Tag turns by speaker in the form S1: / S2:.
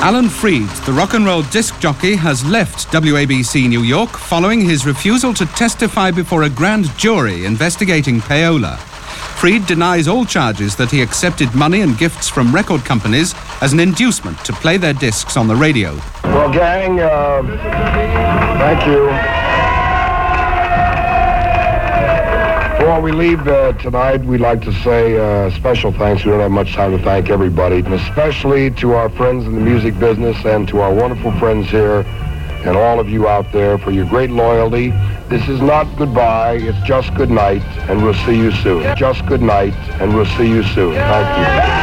S1: Alan Freed, the rock and roll disc jockey, has left WABC New York following his refusal to testify before a grand jury investigating payola. Freed denies all charges that he accepted money and gifts from record companies as an inducement to play their discs on the radio.
S2: Well, gang, thank you. Before we leave tonight, we'd like to say special thanks. We don't have much time to thank everybody, and especially to our friends in the music business and to our wonderful friends here and all of you out there for your great loyalty. This is not goodbye, it's just good night, and we'll see you soon. Just good night, and we'll see you soon. Thank you.